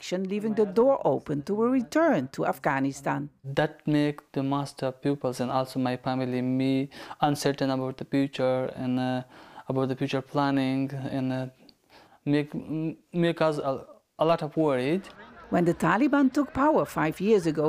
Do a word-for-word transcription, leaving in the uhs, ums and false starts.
action, leaving the door open to a return to Afghanistan. That makes the master pupils and also my family, me, uncertain about the future and uh, about the future planning, and uh, make, make us a, a lot of worried. When the Taliban took power five years ago,